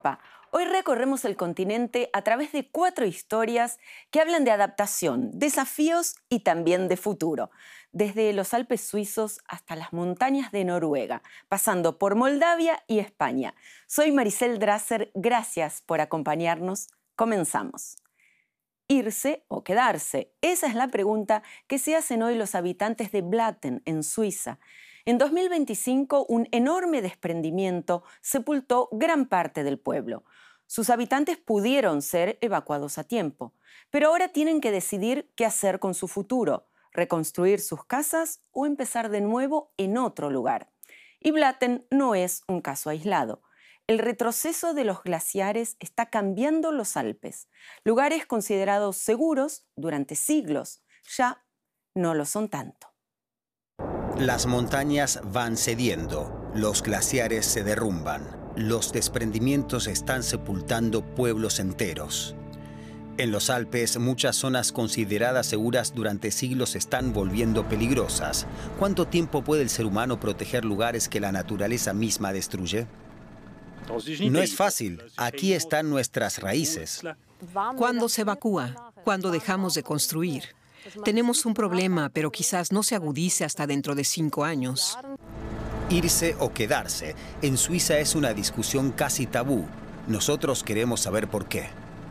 Hoy recorremos el continente a través de 4 historias que hablan de adaptación, desafíos y también de futuro. Desde los Alpes suizos hasta las montañas de Noruega, pasando por Moldavia y España. Soy Maricel Drasser, gracias por acompañarnos. Comenzamos. ¿Irse o quedarse? Esa es la pregunta que se hacen hoy los habitantes de Blatten, en Suiza. En 2025, un enorme desprendimiento sepultó gran parte del pueblo. Sus habitantes pudieron ser evacuados a tiempo, pero ahora tienen que decidir qué hacer con su futuro, reconstruir sus casas o empezar de nuevo en otro lugar. Y Blatten no es un caso aislado. El retroceso de los glaciares está cambiando los Alpes. Lugares considerados seguros durante siglos ya no lo son tanto. Las montañas van cediendo, los glaciares se derrumban, los desprendimientos están sepultando pueblos enteros. En los Alpes, muchas zonas consideradas seguras durante siglos se están volviendo peligrosas. ¿Cuánto tiempo puede el ser humano proteger lugares que la naturaleza misma destruye? No es fácil. Aquí están nuestras raíces. ¿Cuándo se evacúa? ¿Cuándo dejamos de construir? Tenemos un problema, pero quizás no se agudice hasta dentro de 5 años. Irse o quedarse. En Suiza es una discusión casi tabú. Nosotros queremos saber por qué.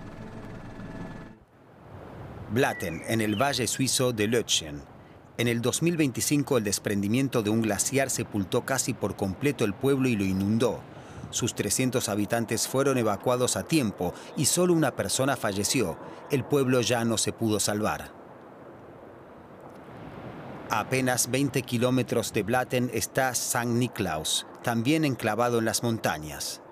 Blatten, en el valle suizo de Lötschen. En el 2025, el desprendimiento de un glaciar sepultó casi por completo el pueblo y lo inundó. Sus 300 habitantes fueron evacuados a tiempo y solo una persona falleció. El pueblo ya no se pudo salvar. A apenas 20 kilómetros de Blatten está Sankt Niklaus, también enclavado en las montañas.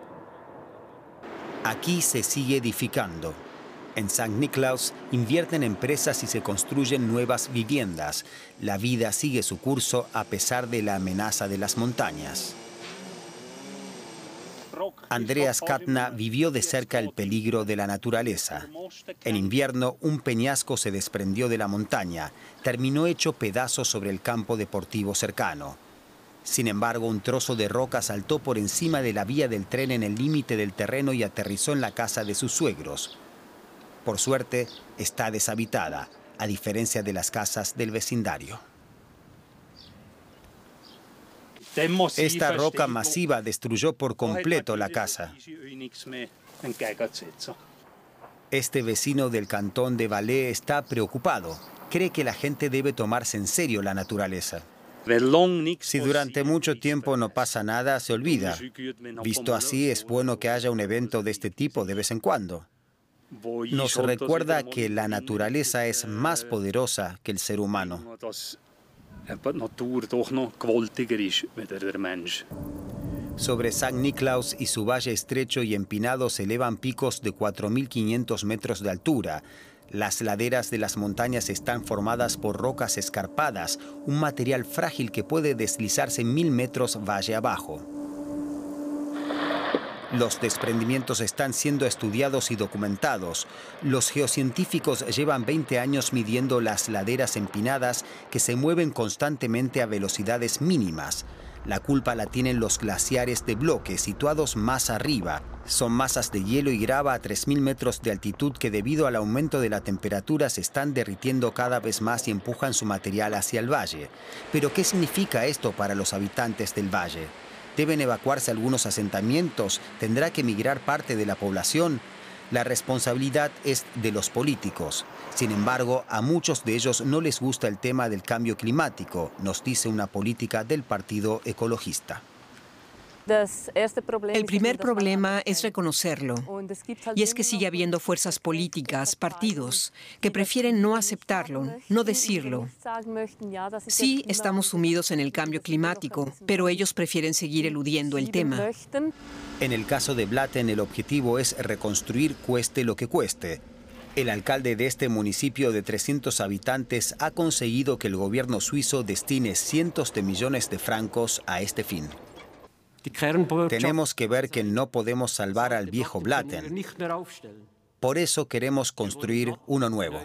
Aquí se sigue edificando. En Sankt Niklaus invierten empresas y se construyen nuevas viviendas. La vida sigue su curso a pesar de la amenaza de las montañas. Andreas Katna vivió de cerca el peligro de la naturaleza. En invierno, un peñasco se desprendió de la montaña, terminó hecho pedazos sobre el campo deportivo cercano. Sin embargo, un trozo de roca saltó por encima de la vía del tren en el límite del terreno y aterrizó en la casa de sus suegros. Por suerte, está deshabitada, a diferencia de las casas del vecindario. Esta roca masiva destruyó por completo la casa. Este vecino del cantón de Valais está preocupado. Cree que la gente debe tomarse en serio la naturaleza. Si durante mucho tiempo no pasa nada, se olvida. Visto así, es bueno que haya un evento de este tipo de vez en cuando. Nos recuerda que la naturaleza es más poderosa que el ser humano. Sobre Sankt Niklaus y su valle estrecho y empinado se elevan picos de 4.500 metros de altura. Las laderas de las montañas están formadas por rocas escarpadas, un material frágil que puede deslizarse 1.000 metros valle abajo. Los desprendimientos están siendo estudiados y documentados. Los geocientíficos llevan 20 años midiendo las laderas empinadas que se mueven constantemente a velocidades mínimas. La culpa la tienen los glaciares de bloque situados más arriba. Son masas de hielo y grava a 3.000 metros de altitud que debido al aumento de la temperatura se están derritiendo cada vez más y empujan su material hacia el valle. Pero ¿qué significa esto para los habitantes del valle? ¿Deben evacuarse algunos asentamientos? ¿Tendrá que emigrar parte de la población? La responsabilidad es de los políticos. Sin embargo, a muchos de ellos no les gusta el tema del cambio climático, nos dice una política del Partido Ecologista. El primer problema es reconocerlo. Y es que sigue habiendo fuerzas políticas, partidos, que prefieren no aceptarlo, no decirlo. Sí, estamos sumidos en el cambio climático, pero ellos prefieren seguir eludiendo el tema. En el caso de Blatten, el objetivo es reconstruir cueste lo que cueste. El alcalde de este municipio de 300 habitantes ha conseguido que el gobierno suizo destine cientos de millones de francos a este fin. Tenemos que ver que no podemos salvar al viejo Blatten. Por eso queremos construir uno nuevo.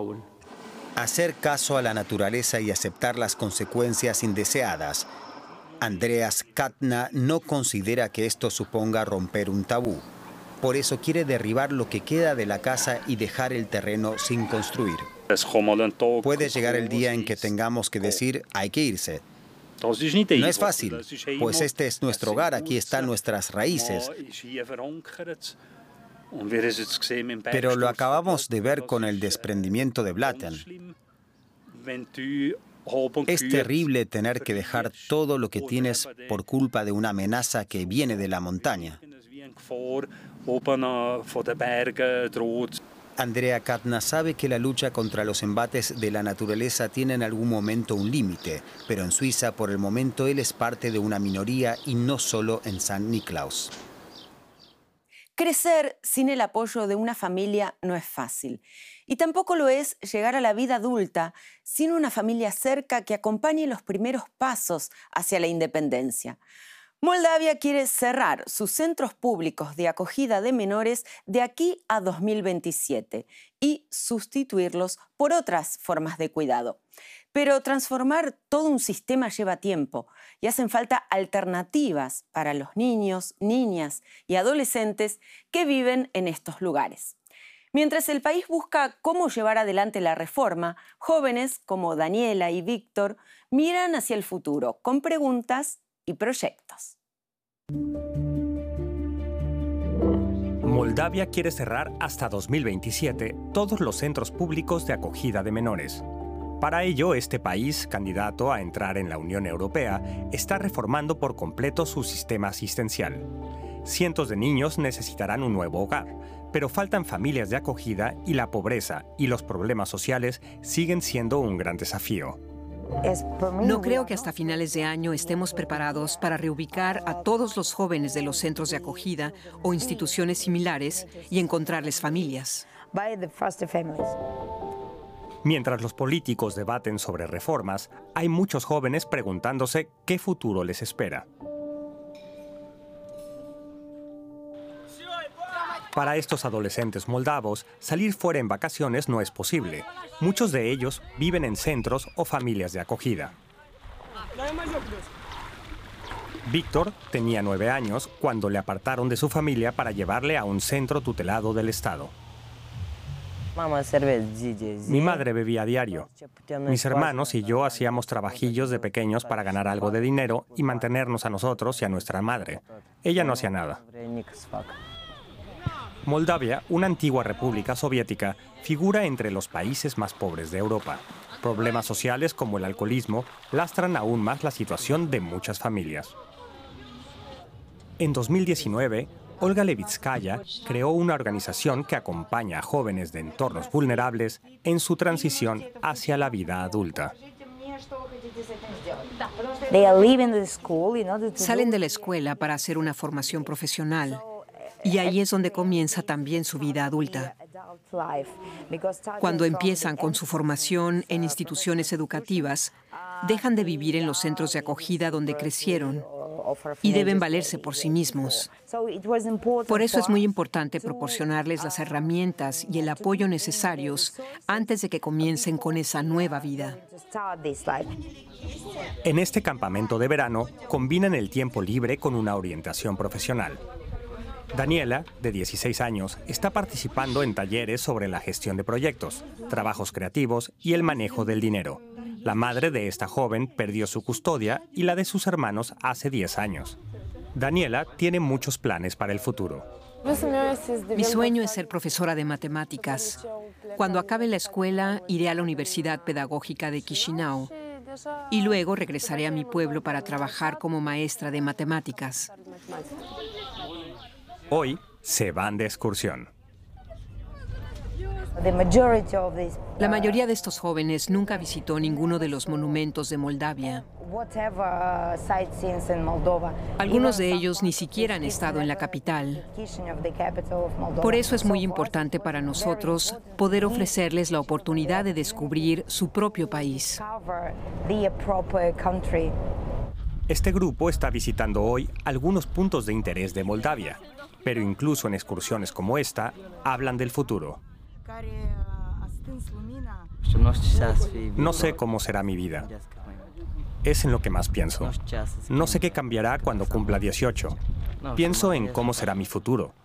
Hacer caso a la naturaleza y aceptar las consecuencias indeseadas. Andreas Katna no considera que esto suponga romper un tabú. Por eso quiere derribar lo que queda de la casa y dejar el terreno sin construir. Puede llegar el día en que tengamos que decir hay que irse. No es fácil, pues este es nuestro hogar, aquí están nuestras raíces. Pero lo acabamos de ver con el desprendimiento de Blatten. Es terrible tener que dejar todo lo que tienes por culpa de una amenaza que viene de la montaña. Andrea Katna sabe que la lucha contra los embates de la naturaleza tiene en algún momento un límite, pero en Suiza por el momento él es parte de una minoría y no solo en San Niklaus. Crecer sin el apoyo de una familia no es fácil. Y tampoco lo es llegar a la vida adulta sin una familia cerca que acompañe los primeros pasos hacia la independencia. Moldavia quiere cerrar sus centros públicos de acogida de menores de aquí a 2027 y sustituirlos por otras formas de cuidado. Pero transformar todo un sistema lleva tiempo y hacen falta alternativas para los niños, niñas y adolescentes que viven en estos lugares. Mientras el país busca cómo llevar adelante la reforma, jóvenes como Daniela y Víctor miran hacia el futuro con preguntas y proyectos. Moldavia quiere cerrar hasta 2027 todos los centros públicos de acogida de menores. Para ello, este país, candidato a entrar en la Unión Europea, está reformando por completo su sistema asistencial. Cientos de niños necesitarán un nuevo hogar, pero faltan familias de acogida y la pobreza y los problemas sociales siguen siendo un gran desafío. No creo que hasta finales de año estemos preparados para reubicar a todos los jóvenes de los centros de acogida o instituciones similares y encontrarles familias. Mientras los políticos debaten sobre reformas, hay muchos jóvenes preguntándose qué futuro les espera. Para estos adolescentes moldavos, salir fuera en vacaciones no es posible. Muchos de ellos viven en centros o familias de acogida. Víctor tenía 9 años cuando le apartaron de su familia para llevarle a un centro tutelado del Estado. Mi madre bebía a diario. Mis hermanos y yo hacíamos trabajillos de pequeños para ganar algo de dinero y mantenernos a nosotros y a nuestra madre. Ella no hacía nada. Moldavia, una antigua república soviética, figura entre los países más pobres de Europa. Problemas sociales como el alcoholismo lastran aún más la situación de muchas familias. En 2019, Olga Levitskaya creó una organización que acompaña a jóvenes de entornos vulnerables en su transición hacia la vida adulta. Salen de la escuela para hacer una formación profesional. Y ahí es donde comienza también su vida adulta. Cuando empiezan con su formación en instituciones educativas, dejan de vivir en los centros de acogida donde crecieron y deben valerse por sí mismos. Por eso es muy importante proporcionarles las herramientas y el apoyo necesarios antes de que comiencen con esa nueva vida. En este campamento de verano, combinan el tiempo libre con una orientación profesional. Daniela, de 16 años, está participando en talleres sobre la gestión de proyectos, trabajos creativos y el manejo del dinero. La madre de esta joven perdió su custodia y la de sus hermanos hace 10 años. Daniela tiene muchos planes para el futuro. Mi sueño es ser profesora de matemáticas. Cuando acabe la escuela, iré a la Universidad Pedagógica de Chisinau y luego regresaré a mi pueblo para trabajar como maestra de matemáticas. Hoy se van de excursión. La mayoría de estos jóvenes nunca visitó ninguno de los monumentos de Moldavia. Algunos de ellos ni siquiera han estado en la capital. Por eso es muy importante para nosotros poder ofrecerles la oportunidad de descubrir su propio país. Este grupo está visitando hoy algunos puntos de interés de Moldavia, pero incluso en excursiones como esta, hablan del futuro. No sé cómo será mi vida. es en lo que más pienso. No sé qué cambiará cuando cumpla 18. Pienso en cómo será mi futuro.